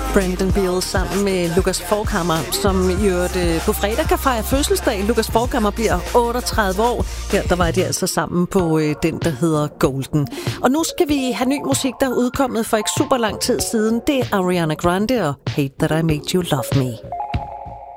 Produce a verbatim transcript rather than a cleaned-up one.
Brandon Beal sammen med Lucas Forchhammer, som i øvrigt øh, på fredag kan fejre fødselsdag. Lucas Forchhammer bliver otteogtredive år. Her der var de altså sammen på øh, den, der hedder Golden. Og nu skal vi have ny musik, der er udkommet for ikke super lang tid siden. Det er Ariana Grande og Hate That I Made You Love Me.